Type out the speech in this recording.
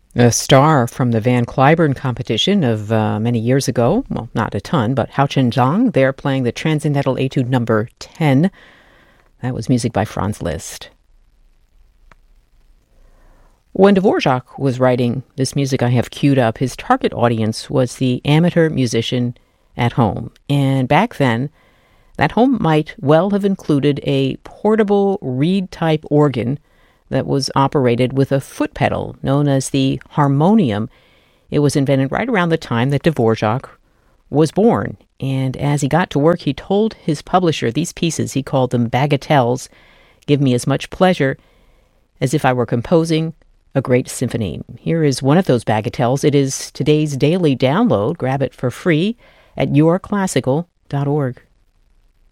A star from the Van Cliburn competition of many years ago. Well, not a ton, but Hao Chen Zhang. They're playing the Transcendental Etude number 10. That was music by Franz Liszt. When Dvorak was writing this music I have queued up, his target audience was the amateur musician at home. And back then, that home might well have included a portable reed-type organ that was operated with a foot pedal known as the harmonium. It was invented right around the time that Dvorak was born. And as he got to work, he told his publisher these pieces, he called them bagatelles, give me as much pleasure as if I were composing a great symphony. Here is one of those bagatelles. It is today's daily download. Grab it for free at yourclassical.org.